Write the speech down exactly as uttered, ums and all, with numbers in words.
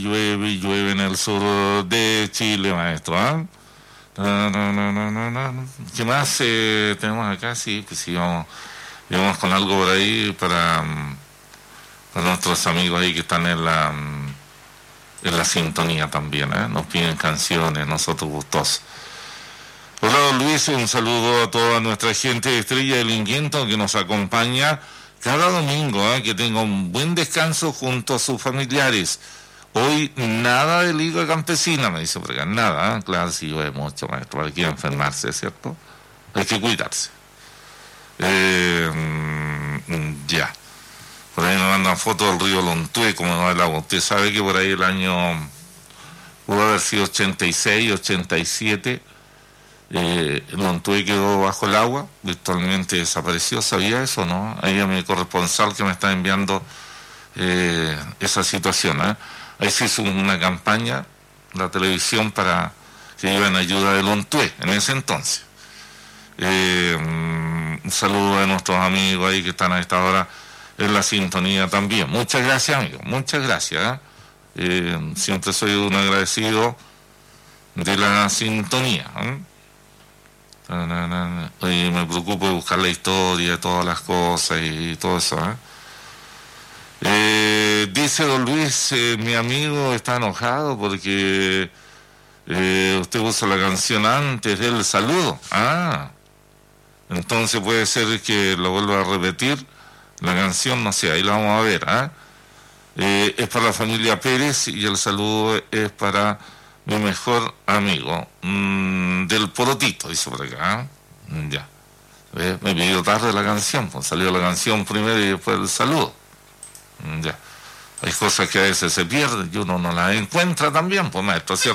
Llueve y llueve en el sur de Chile, maestro. ¿Ah? No, no, no, no, no, no. ¿Qué más eh, tenemos acá? Sí, pues sí, vamos, vamos con algo por ahí para, para nuestros amigos ahí que están en la, en la sintonía también. ¿eh? Nos piden canciones, nosotros gustosos. Hola, don Luis, un saludo a toda nuestra gente de Estrella del Inquento que nos acompaña cada domingo. ¿eh? Que tenga un buen descanso junto a sus familiares. Hoy nada de liga campesina, me dice por acá, nada, ¿eh? Claro, sí llueve mucho, maestro, hay que enfermarse, ¿cierto? Hay que cuidarse. Eh, mm, ya. Por ahí nos mandan fotos del río Lontué, como no el agua. Usted sabe que por ahí el año pudo haber sido ochenta y seis, ochenta y siete, eh, Lontué quedó bajo el agua, virtualmente desapareció, ¿sabía eso, no? Ahí a mi corresponsal que me está enviando eh, esa situación, ¿eh? Ahí se hizo una campaña, la televisión, para que lleven ayuda de Lontué, en ese entonces. Eh, un saludo a nuestros amigos ahí que están a esta hora en la sintonía también. Muchas gracias, amigos, muchas gracias. ¿eh? Eh, siempre soy un agradecido de la sintonía. ¿eh? Oye, me preocupo de buscar la historia de todas las cosas y, y todo eso, ¿eh? Eh, dice don Luis, eh, mi amigo está enojado porque eh, usted puso la canción antes del saludo. Ah, entonces puede ser que lo vuelva a repetir la canción, no sé, ahí la vamos a ver. ¿eh? Eh, es para la familia Pérez y el saludo es para mi mejor amigo mm, del Porotito, dice por acá. ¿eh? Ya, ¿Ve? Me pidió tarde la canción, pues salió la canción primero y después el saludo. Ya. Hay cosas que a veces se pierden y uno no las encuentra también, pues maestro, ¿cierto?